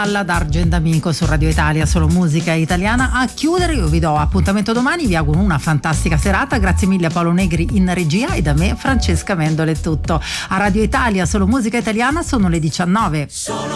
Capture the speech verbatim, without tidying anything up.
Alla D'Argent Amico su Radio Italia, solo musica italiana. A chiudere io vi do appuntamento domani, vi auguro una fantastica serata, grazie mille a Paolo Negri in regia e da me Francesca Mendole è tutto. A Radio Italia, solo musica italiana, sono le diciannove.